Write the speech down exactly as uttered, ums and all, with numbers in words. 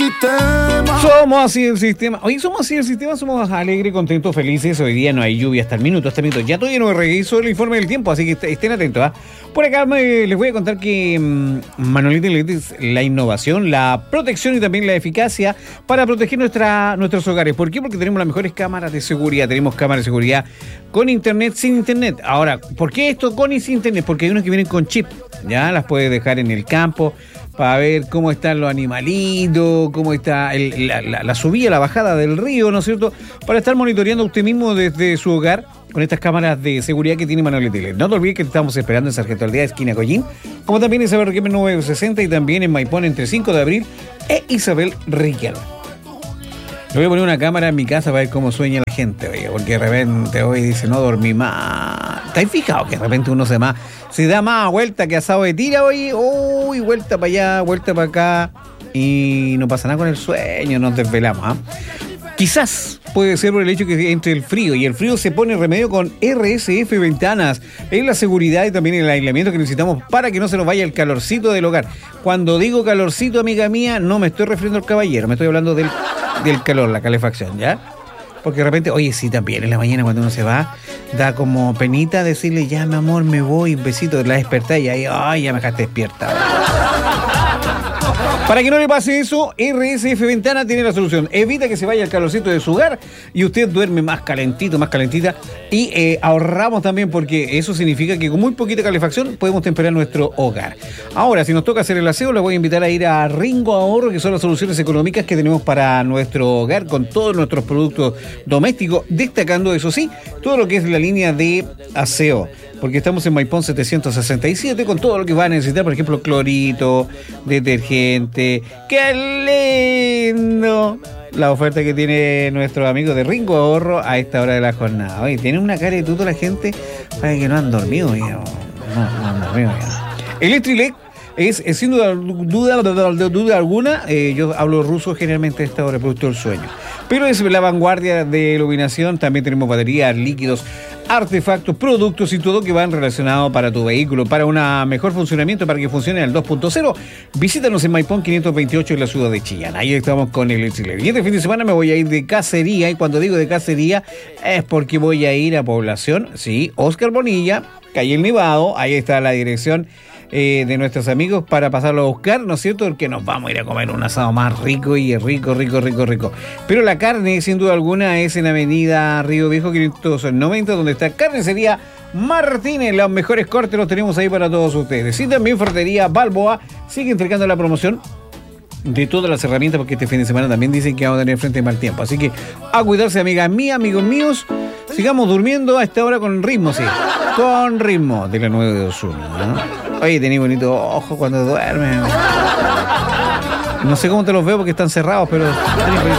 sistema. Somos así el sistema. Hoy somos así el sistema, somos alegres, contentos, felices. Hoy día no hay lluvia hasta el minuto, hasta el minuto. Ya todavía no reviso el informe del tiempo, así que estén atentos. ¿eh? Por acá me, les voy a contar que mmm, Manuelita L E D es la innovación, la protección y también la eficacia para proteger nuestra, nuestros hogares. ¿Por qué? Porque tenemos las mejores cámaras de seguridad. Tenemos cámaras de seguridad con internet, sin internet. Ahora, ¿por qué esto con y sin internet? Porque hay unos que vienen con chip. Ya las puedes dejar en el campo para ver cómo están los animalitos, cómo está el, la, la, la subida, la bajada del río, ¿no es cierto? Para estar monitoreando usted mismo desde su hogar con estas cámaras de seguridad que tiene Manuel Tele. No te olvides que te estamos esperando en Sargento Aldea, esquina Collín, como también en Isabel Riquelme nueve sesenta y también en Maipón entre cinco de abril e Isabel Riquelme. Le voy a poner una cámara en mi casa para ver cómo sueña la gente, oye, porque de repente hoy dice, no dormí más. ¿Estáis fijados que de repente uno se, más, se da más vuelta que asado de tira, oye? Uy, vuelta para allá, vuelta para acá. Y no pasa nada con el sueño, nos desvelamos. ¿eh? Quizás puede ser por el hecho que entre el frío, y el frío se pone remedio con R S F Ventanas. Es la seguridad y también el aislamiento que necesitamos para que no se nos vaya el calorcito del hogar. Cuando digo calorcito, amiga mía, no me estoy refiriendo al caballero, me estoy hablando del, del calor, la calefacción, ¿ya? Porque de repente, oye, sí, también en la mañana cuando uno se va, da como penita decirle, ya, mi amor, me voy, un besito, la despertá y ahí, ay, ya me dejaste despierta. Para que no le pase eso, R S F Ventana tiene la solución. Evita que se vaya el calorcito de su hogar y usted duerme más calentito, más calentita. Y eh, ahorramos también porque eso significa que con muy poquita calefacción podemos temperar nuestro hogar. Ahora, si nos toca hacer el aseo, les voy a invitar a ir a Ringo Ahorro, que son las soluciones económicas que tenemos para nuestro hogar con todos nuestros productos domésticos, destacando, eso sí, todo lo que es la línea de aseo. Porque estamos en Maipón setecientos sesenta y siete con todo lo que va a necesitar, por ejemplo, clorito, detergente. ¡Qué lindo! La oferta que tiene nuestro amigo de Ringo Ahorro a esta hora de la jornada. Oye, tiene una cara de tuto la gente para que no han dormido. Ya. No, no han dormido ya. Electrilec es, es sin duda, duda, duda, duda alguna, eh, yo hablo ruso generalmente a esta hora, producto del sueño. Pero es la vanguardia de iluminación. También tenemos baterías, líquidos, artefactos, productos y todo que van relacionados para tu vehículo, para un mejor funcionamiento, para que funcione al dos punto cero. Visítanos en Maipón quinientos veintiocho en la ciudad de Chillán. Ahí estamos con el Chile. Y este fin de semana me voy a ir de cacería, y cuando digo de cacería es porque voy a ir a Población, sí, Oscar Bonilla, calle El Nevado. Ahí está la dirección Eh, de nuestros amigos para pasarlo a buscar, ¿no es cierto? Porque nos vamos a ir a comer un asado más rico y rico, rico, rico, rico. Pero la carne, sin duda alguna, es en Avenida Río Viejo quinientos noventa, donde está Carnicería Martínez. Los mejores cortes los tenemos ahí para todos ustedes. Y también Ferretería Balboa sigue entregando la promoción de todas las herramientas, porque este fin de semana también dicen que vamos a tener frente de mal tiempo. Así que a cuidarse, amigas mías, amigos míos. Sigamos durmiendo a esta hora con ritmo, sí. Con ritmo de la nueve de Osuna, ¿no? Oye, tenés bonito ojo cuando duermes. No sé cómo te los veo porque están cerrados, pero...